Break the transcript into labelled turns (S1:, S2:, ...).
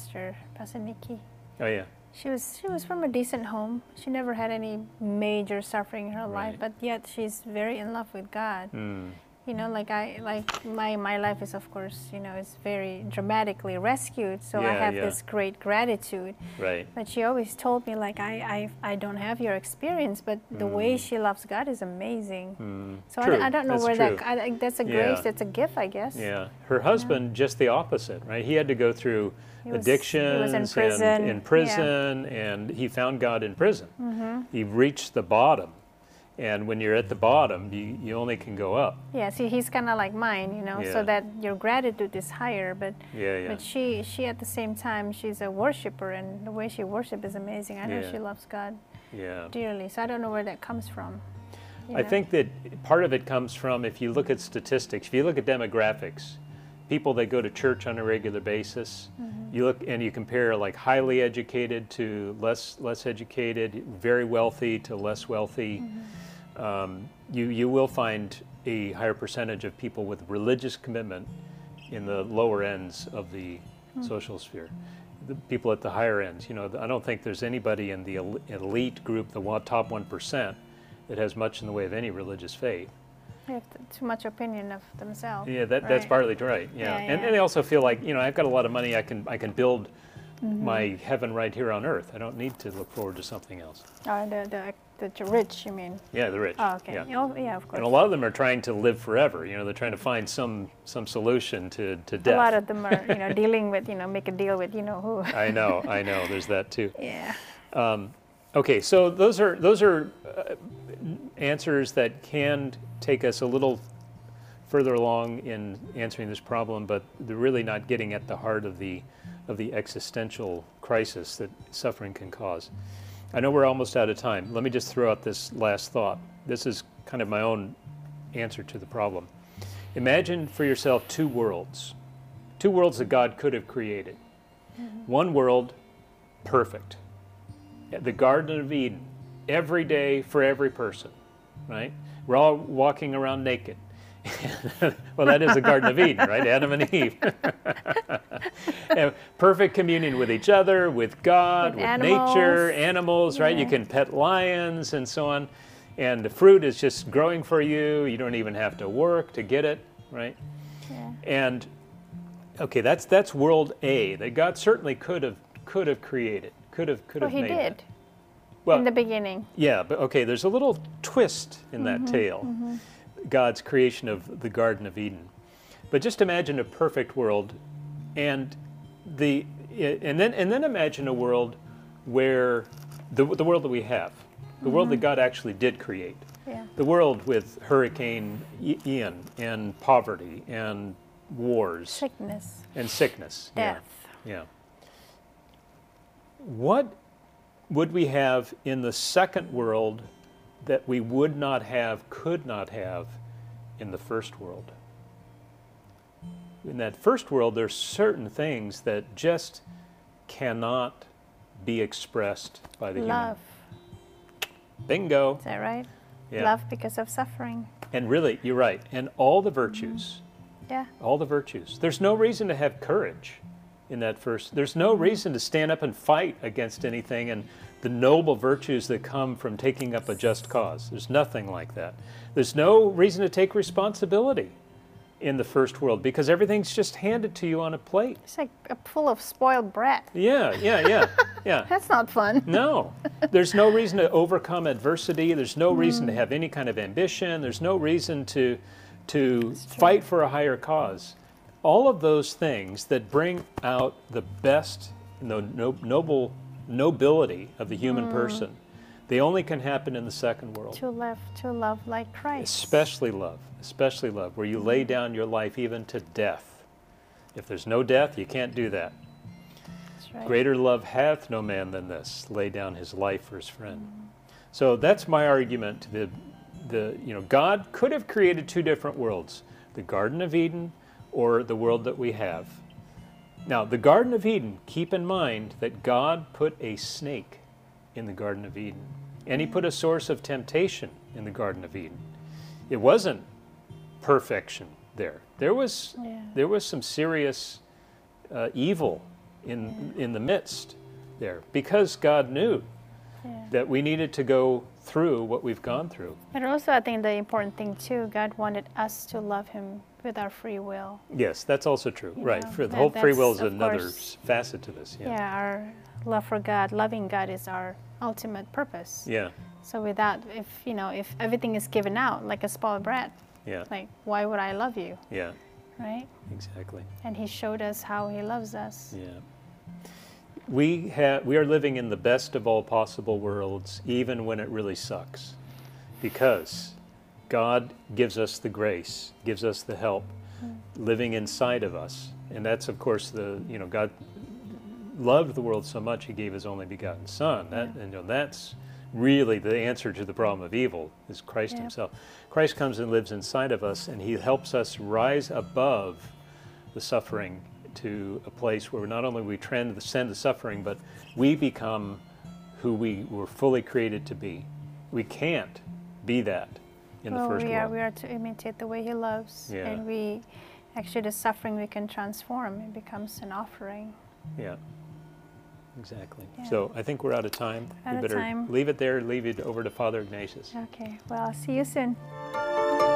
S1: Pastor Nikki.
S2: Oh yeah.
S1: She was from a decent home. She never had any major suffering in her life,
S2: Right.
S1: but yet she's very in love with God.
S2: Mm.
S1: You know, like my life is, of course, you know, it's very dramatically rescued. So I
S2: Yeah,
S1: have
S2: yeah.
S1: this great gratitude.
S2: Right.
S1: But she always told me, like, I don't have your experience, but the way she loves God is amazing. So
S2: True.
S1: I don't know
S2: That's
S1: where
S2: true.
S1: that's a
S2: Yeah.
S1: grace, that's a gift, I guess.
S2: Yeah. Her husband, just the opposite, right? He had to go through addictions
S1: in prison.
S2: and in prison, and he found God in prison. He reached the bottom. And when you're at the bottom, you only can go up.
S1: Yeah, see, he's kind of like mine, you know,
S2: Yeah.
S1: so that your gratitude is higher. But
S2: Yeah.
S1: but she at the same time, she's a worshiper, and the way she worships is amazing. I know
S2: Yeah.
S1: she loves God
S2: Yeah.
S1: dearly, so I don't know where that comes from. you
S2: I
S1: know?
S2: think that part of it comes from, if you look at statistics, if you look at demographics, people that go to church on a regular basis, you look and you compare like highly educated to less educated, very wealthy to less wealthy, you will find a higher percentage of people with religious commitment in the lower ends of the social sphere. The people at the higher ends, you know, I don't think there's anybody in the elite group, the top 1%, that has much in the way of any religious faith.
S1: They have too much opinion of themselves.
S2: Yeah, that's
S1: right?
S2: partly right. Yeah,
S1: Yeah,
S2: And
S1: yeah.
S2: they also feel like, you know, I've got a lot of money. I can build my heaven right here on earth. I don't need to look forward to something else.
S1: The rich, you mean?
S2: Yeah, the rich.
S1: Oh, okay.
S2: Yeah.
S1: Oh, yeah, of course.
S2: And a lot of them are trying to live forever. You know, they're trying to find some solution to death.
S1: A lot of them are, you know, dealing with, you know, make a deal with, you know, who.
S2: I know. There's that too.
S1: Yeah.
S2: Okay, so those are answers that can take us a little further along in answering this problem, but they're really not getting at the heart of the existential crisis that suffering can cause. I know we're almost out of time. Let me just throw out this last thought. This is kind of my own answer to the problem. Imagine for yourself two worlds that God could have created. One world, perfect. The Garden of Eden, every day for every person, right? We're all walking around naked. Well, that is the Garden of Eden, right? Adam and Eve. And perfect communion with each other, with God, with nature, animals, right? You can pet lions and so on. And the fruit is just growing for you. You don't even have to work to get it, right?
S1: Yeah.
S2: And okay, that's world A that God certainly could have created. Could have
S1: Well, he
S2: made
S1: did.
S2: that. Well,
S1: In the beginning.
S2: yeah, but okay, there's a little twist in that tale. God's creation of the Garden of Eden. But just imagine a perfect world, and then imagine a world where the world that we have, the world that God actually did create.
S1: Yeah.
S2: The world with Hurricane Ian and poverty and wars
S1: Sickness.
S2: and sickness.
S1: Death.
S2: Yeah. What would we have in the second world that we would not have, could not have in the first world? In that first world, there's certain things that just cannot be expressed by the
S1: Love.
S2: human. Bingo.
S1: Is that right?
S2: Yeah.
S1: Love because of suffering.
S2: And really, you're right. And all the virtues,
S1: Yeah.
S2: all the virtues. There's no reason to have courage in that first. There's no reason to stand up and fight against anything and the noble virtues that come from taking up a just cause. There's nothing like that. There's no reason to take responsibility in the first world because everything's just handed to you on a plate.
S1: It's like full of spoiled brat.
S2: Yeah.
S1: That's not fun.
S2: No. There's no reason to overcome adversity. There's no reason to have any kind of ambition. There's no reason to fight for a higher cause. All of those things that bring out the best, nobility of the human person, they only can happen in the second world.
S1: To love like Christ.
S2: Especially love, where you lay down your life even to death. If there's no death, you can't do that.
S1: That's right.
S2: Greater love hath no man than this, lay down his life for his friend. So that's my argument. God could have created two different worlds, the Garden of Eden or the world that we have. Now, the Garden of Eden, keep in mind that God put a snake in the Garden of Eden, and he put a source of temptation in the Garden of Eden. It wasn't perfection there. There was some serious evil in the midst there, because God knew that we needed to go through what we've gone through.
S1: But also, I think the important thing too, God wanted us to love Him with our free will.
S2: Yes, that's also true.
S1: You
S2: right.
S1: know,
S2: For the whole free will is
S1: that's, of
S2: another
S1: course,
S2: facet to this. Yeah.
S1: Yeah, our love for God, loving God is our ultimate purpose.
S2: Yeah.
S1: So without, if everything is given out like a spoiled brat,
S2: Yeah.
S1: like why would I love you,
S2: Yeah.
S1: right?
S2: Exactly.
S1: And He showed us how He loves us.
S2: Yeah. We are living in the best of all possible worlds, even when it really sucks, because God gives us the grace, gives us the help, living inside of us, and that's of course God loved the world so much He gave His only begotten Son. That's really the answer to the problem of evil, is Christ Himself. Christ comes and lives inside of us, and He helps us rise above the suffering to a place where not only we transcend the suffering, but we become who we were fully created to be. We can't be that in the first world.
S1: We are to imitate the way He loves,
S2: Yeah.
S1: and the suffering we can transform. It becomes an offering.
S2: Yeah, exactly.
S1: Yeah.
S2: So I think we're out of time.
S1: Out
S2: We
S1: of
S2: better
S1: time.
S2: leave it there, leave it over to Father Ignatius.
S1: Okay, well, see you soon.